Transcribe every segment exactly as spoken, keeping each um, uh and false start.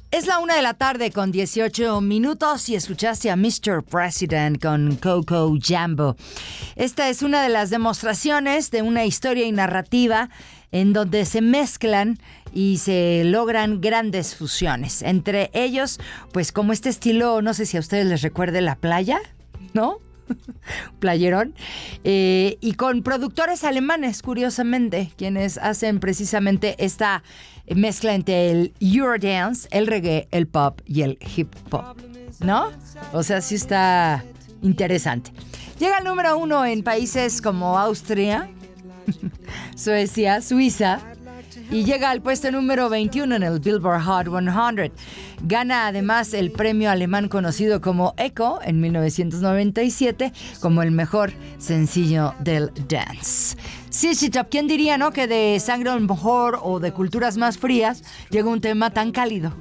Es la una de la tarde con dieciocho minutos y escuchaste a mister President con Coco Jambo. Esta es una de las demostraciones de una historia y narrativa en donde se mezclan y se logran grandes fusiones. Entre ellos, pues como este estilo, no sé si a ustedes les recuerde La Playa, ¿no? Playerón. Eh, y con productores alemanes, curiosamente, quienes hacen precisamente esta mezcla entre el Eurodance, el reggae, el pop y el hip hop, ¿no? O sea, sí está interesante. Llega al número uno en países como Austria, Suecia, Suiza, y llega al puesto número veintiuno en el Billboard Hot cien. Gana además el premio alemán conocido como Echo en mil novecientos noventa y siete como el mejor sencillo del dance. Z Z Top, ¿quién diría, no? Que de sangre a lo mejor o de culturas más frías llega un tema tan cálido.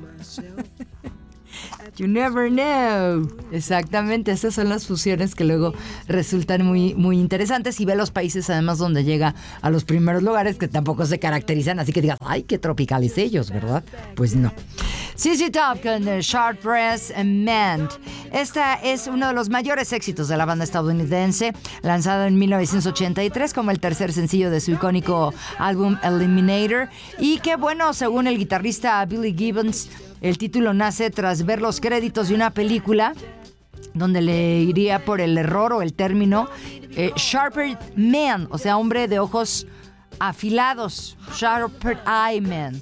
You never know. Exactamente, esas son las fusiones que luego resultan muy, muy interesantes. Y ve los países además donde llega a los primeros lugares que tampoco se caracterizan, así que digas, ay, qué tropicales ellos, ¿verdad? Pues no. Z Z Top con The Sharp Dressed Man. Esta es uno de los mayores éxitos de la banda estadounidense, lanzado en mil novecientos ochenta y tres como el tercer sencillo de su icónico álbum Eliminator. Y que bueno, según el guitarrista Billy Gibbons, el título nace tras ver los créditos de una película donde le iría por el error o el término eh, Sharper Man, o sea, hombre de ojos afilados, Sharper Eye Man.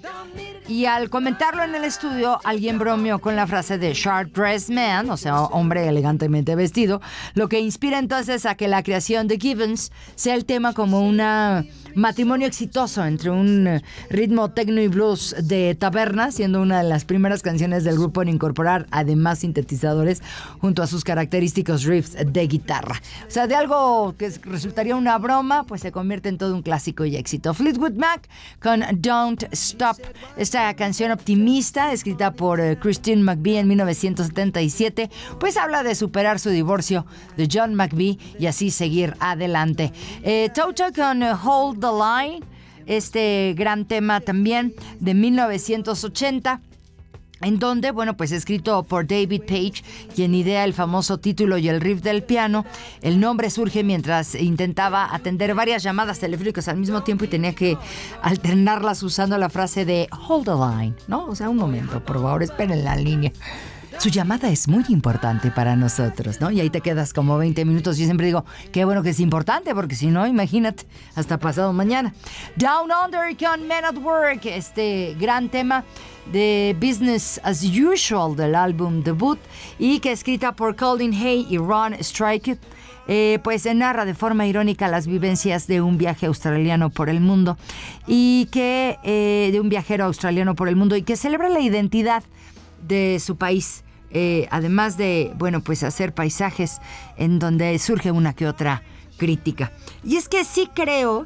Y al comentarlo en el estudio, alguien bromeó con la frase de Sharp Dressed Man, o sea, hombre elegantemente vestido, lo que inspira entonces a que la creación de Gibbons sea el tema como un matrimonio exitoso entre un ritmo techno y blues de taberna, siendo una de las primeras canciones del grupo en incorporar además sintetizadores junto a sus característicos riffs de guitarra. O sea, de algo que resultaría una broma, pues se convierte en todo un clásico y éxito. Fleetwood Mac con Don't Stop. Esta canción optimista, escrita por uh, Christine McVie en mil novecientos setenta y siete, pues habla de superar su divorcio de John McVie y así seguir adelante. Eh, Toto con uh, Hold the Line, este gran tema también de mil novecientos ochenta, en donde, bueno, pues escrito por David Page, quien idea el famoso título y el riff del piano. El nombre surge mientras intentaba atender varias llamadas telefónicas al mismo tiempo y tenía que alternarlas usando la frase de hold the line, ¿no? O sea, un momento, por favor, esperen la línea. Su llamada es muy importante para nosotros, ¿no? Y ahí te quedas como veinte minutos. Yo siempre digo, qué bueno que es importante, porque si no, imagínate, hasta pasado mañana. Down Under con Men at Work, este gran tema de Business as Usual del álbum debut, y que escrita por Colin Hay y Ron Strike, eh, pues se narra de forma irónica las vivencias de un viaje australiano por el mundo, y que eh, de un viajero australiano por el mundo, y que celebra la identidad de su país, eh, además de, bueno, pues hacer paisajes en donde surge una que otra crítica. Y es que sí creo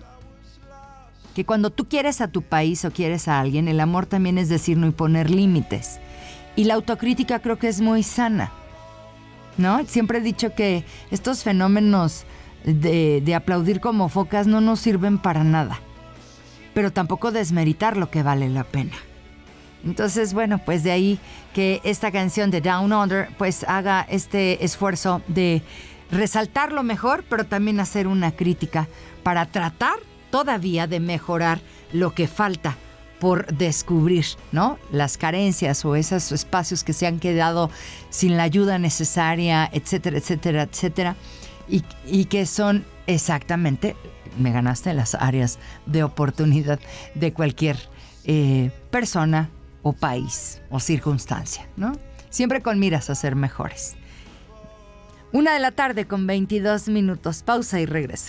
que cuando tú quieres a tu país o quieres a alguien, el amor también es decir no y poner límites. Y la autocrítica creo que es muy sana, ¿no? Siempre he dicho que estos fenómenos de, de aplaudir como focas no nos sirven para nada, pero tampoco desmeritar lo que vale la pena. Entonces, bueno, pues de ahí que esta canción de Down Under pues haga este esfuerzo de resaltar lo mejor, pero también hacer una crítica para tratar todavía de mejorar lo que falta por descubrir, ¿no? Las carencias o esos espacios que se han quedado sin la ayuda necesaria, etcétera, etcétera, etcétera, y, y que son exactamente, me ganaste, las áreas de oportunidad de cualquier eh, persona o país o circunstancia, ¿no? Siempre con miras a ser mejores. Una de la tarde con veintidós minutos. Pausa y regreso.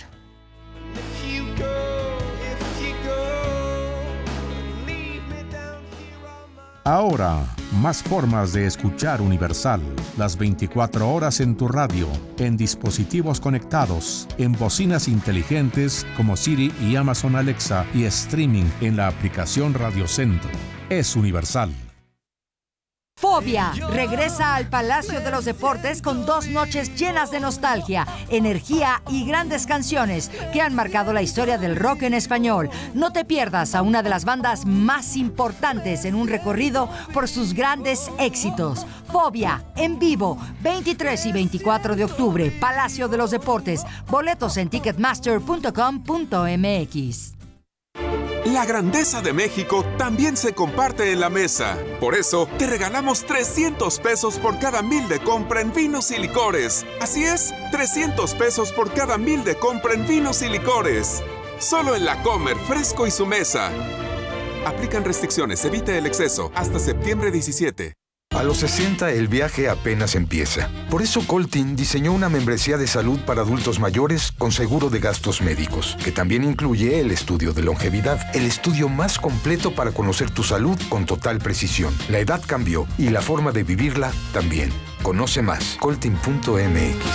Ahora, más formas de escuchar Universal. Las veinticuatro horas en tu radio, en dispositivos conectados, en bocinas inteligentes como Siri y Amazon Alexa, y streaming en la aplicación Radio Centro. Es Universal. Ford Fobia regresa al Palacio de los Deportes con dos noches llenas de nostalgia, energía y grandes canciones que han marcado la historia del rock en español. No te pierdas a una de las bandas más importantes en un recorrido por sus grandes éxitos. Fobia, en vivo, veintitrés y veinticuatro de octubre, Palacio de los Deportes. Boletos en ticketmaster punto com punto m x. La grandeza de México también se comparte en la mesa. Por eso, te regalamos trescientos pesos por cada mil de compra en vinos y licores. Así es, trescientos pesos por cada mil de compra en vinos y licores. Solo en La Comer, Fresco y su mesa. Aplican restricciones, evite el exceso. Hasta septiembre diecisiete. A los sesenta el viaje apenas empieza. Por eso Coltin diseñó una membresía de salud para adultos mayores con seguro de gastos médicos, que también incluye el estudio de longevidad, el estudio más completo para conocer tu salud con total precisión. La edad cambió y la forma de vivirla también. Conoce más, coltin punto m x.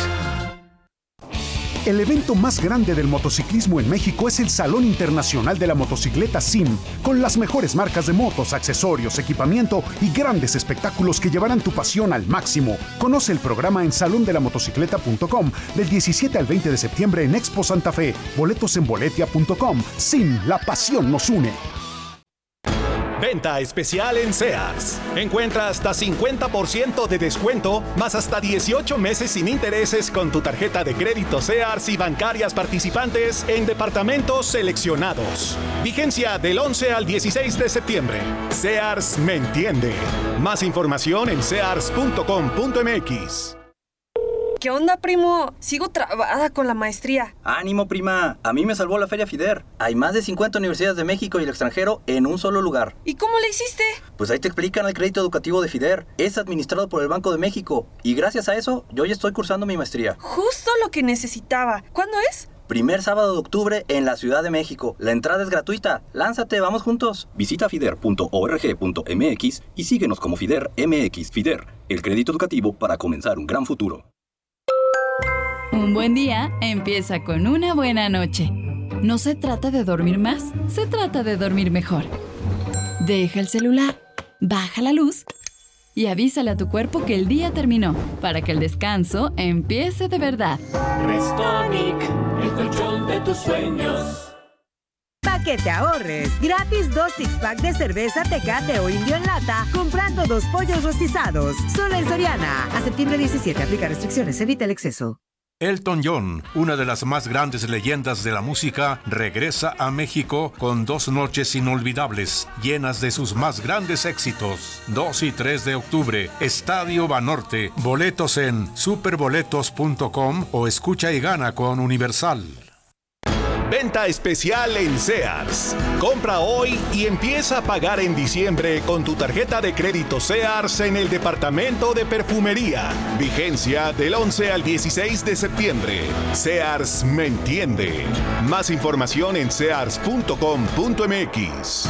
El evento más grande del motociclismo en México es el Salón Internacional de la Motocicleta S I M, con las mejores marcas de motos, accesorios, equipamiento y grandes espectáculos que llevarán tu pasión al máximo. Conoce el programa en salón de la motocicleta punto com del diecisiete al veinte de septiembre en Expo Santa Fe. Boletos en boletia punto com. S I M, la pasión nos une. Venta especial en Sears. Encuentra hasta cincuenta por ciento de descuento, más hasta dieciocho meses sin intereses con tu tarjeta de crédito Sears y bancarias participantes en departamentos seleccionados. Vigencia del once al dieciséis de septiembre. Sears me entiende. Más información en sears punto com punto m x. ¿Qué onda, primo? Sigo trabada con la maestría. ¡Ánimo, prima! A mí me salvó la Feria FIDER. Hay más de cincuenta universidades de México y el extranjero en un solo lugar. ¿Y cómo le hiciste? Pues ahí te explican el crédito educativo de FIDER. Es administrado por el Banco de México. Y gracias a eso, yo ya estoy cursando mi maestría. Justo lo que necesitaba. ¿Cuándo es? Primer sábado de octubre en la Ciudad de México. La entrada es gratuita. Lánzate, vamos juntos. Visita fider punto org punto m x y síguenos como FIDER M X. FIDER, el crédito educativo para comenzar un gran futuro. Un buen día empieza con una buena noche. No se trata de dormir más, se trata de dormir mejor. Deja el celular, baja la luz y avísale a tu cuerpo que el día terminó, para que el descanso empiece de verdad. Restonic, el colchón de tus sueños. Pa' que te ahorres. Gratis dos six-pack de cerveza Tecate o Indio en lata comprando dos pollos rostizados. Solo en Soriana. A septiembre diecisiete. Aplica restricciones. Evita el exceso. Elton John, una de las más grandes leyendas de la música, regresa a México con dos noches inolvidables, llenas de sus más grandes éxitos. dos y tres de octubre, Estadio Banorte. Boletos en superboletos punto com o escucha y gana con Universal. Venta especial en Sears. Compra hoy y empieza a pagar en diciembre con tu tarjeta de crédito Sears en el departamento de perfumería. Vigencia del once al dieciséis de septiembre. Sears me entiende. Más información en sears punto com punto m x.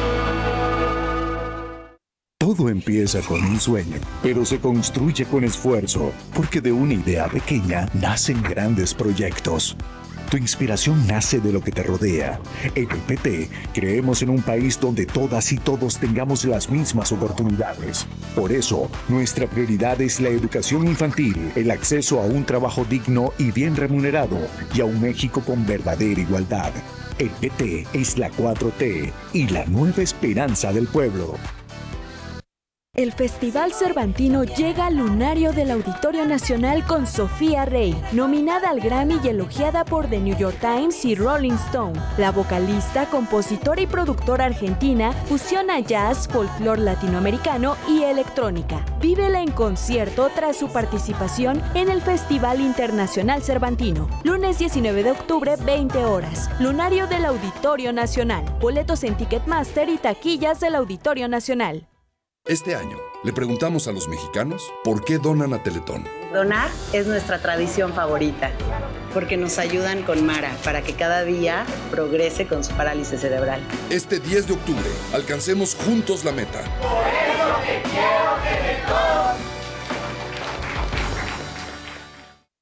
Todo empieza con un sueño, pero se construye con esfuerzo, porque de una idea pequeña nacen grandes proyectos. Tu inspiración nace de lo que te rodea. En el P T creemos en un país donde todas y todos tengamos las mismas oportunidades. Por eso, nuestra prioridad es la educación infantil, el acceso a un trabajo digno y bien remunerado, y a un México con verdadera igualdad. El P T es la cuatro T y la nueva esperanza del pueblo. El Festival Cervantino llega al lunario del Auditorio Nacional con Sofía Rey, nominada al Grammy y elogiada por The New York Times y Rolling Stone. La vocalista, compositora y productora argentina fusiona jazz, folclore latinoamericano y electrónica. Vívela en concierto tras su participación en el Festival Internacional Cervantino. Lunes diecinueve de octubre, veinte horas. Lunario del Auditorio Nacional. Boletos en Ticketmaster y taquillas del Auditorio Nacional. Este año, le preguntamos a los mexicanos por qué donan a Teletón. Donar es nuestra tradición favorita, porque nos ayudan con Mara para que cada día progrese con su parálisis cerebral. Este diez de octubre, alcancemos juntos la meta. Por eso te quiero, Teletón.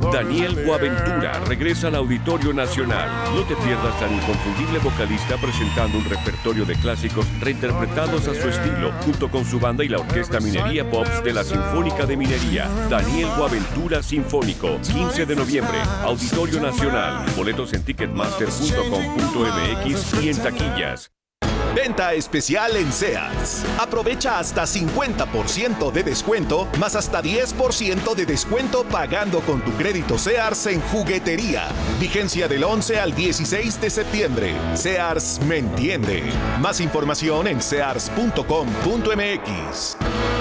Daniel Boaventura regresa al Auditorio Nacional. No te pierdas al inconfundible vocalista presentando un repertorio de clásicos reinterpretados a su estilo, junto con su banda y la Orquesta Minería Pops de la Sinfónica de Minería. Daniel Boaventura Sinfónico, quince de noviembre, Auditorio Nacional. Boletos en ticketmaster punto com punto m x y en taquillas. Venta especial en Sears. Aprovecha hasta cincuenta por ciento de descuento, más hasta diez por ciento de descuento pagando con tu crédito Sears en juguetería. Vigencia del once al dieciséis de septiembre. Sears me entiende. Más información en sears punto com punto m x.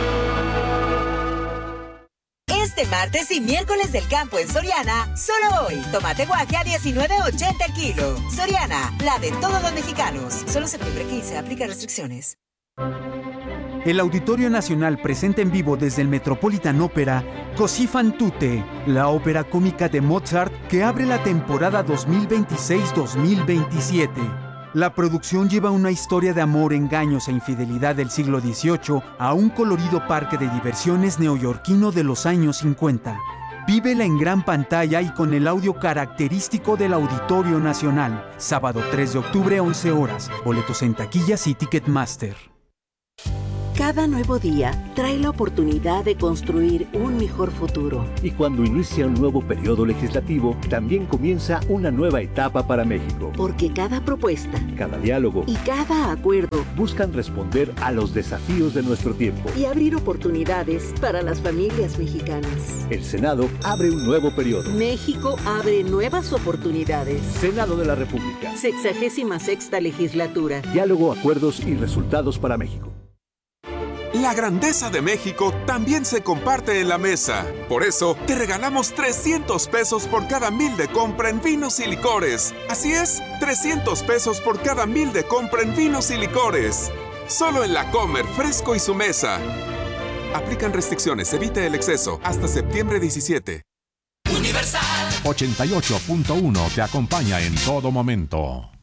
Este martes y miércoles del campo en Soriana, solo hoy, tomate guaje a diecinueve ochenta el kilo. Soriana, la de todos los mexicanos. Solo septiembre quince, aplica restricciones. El Auditorio Nacional presenta en vivo desde el Metropolitan Opera Così fan tutte, la ópera cómica de Mozart que abre la temporada dos mil veintiséis dos mil veintisiete. La producción lleva una historia de amor, engaños e infidelidad del siglo dieciocho a un colorido parque de diversiones neoyorquino de los años cincuenta. Vívela en gran pantalla y con el audio característico del Auditorio Nacional. Sábado tres de octubre, once horas. Boletos en taquillas y Ticketmaster. Cada nuevo día trae la oportunidad de construir un mejor futuro. Y cuando inicia un nuevo periodo legislativo, también comienza una nueva etapa para México. Porque cada propuesta, cada diálogo y cada acuerdo buscan responder a los desafíos de nuestro tiempo y abrir oportunidades para las familias mexicanas. El Senado abre un nuevo periodo. México abre nuevas oportunidades. Senado de la República. Sexagésima sexta legislatura. Diálogo, acuerdos y resultados para México. La grandeza de México también se comparte en la mesa. Por eso, te regalamos trescientos pesos por cada mil de compra en vinos y licores. Así es, trescientos pesos por cada mil de compra en vinos y licores. Solo en La Comer, Fresco y Su Mesa. Aplican restricciones, evite el exceso. Hasta septiembre diecisiete. Universal ochenta y ocho punto uno te acompaña en todo momento.